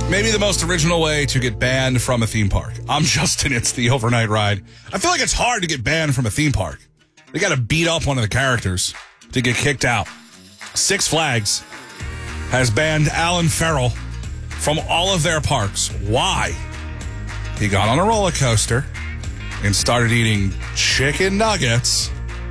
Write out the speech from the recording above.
Maybe the most original way to get banned from a theme park. I'm Justin. It's the overnight ride. I feel like it's hard to get banned from a theme park. They got to beat up one of the characters to get kicked out. Six Flags has banned Alan Farrell from all of their parks. Why? He got on a roller coaster and started eating chicken nuggets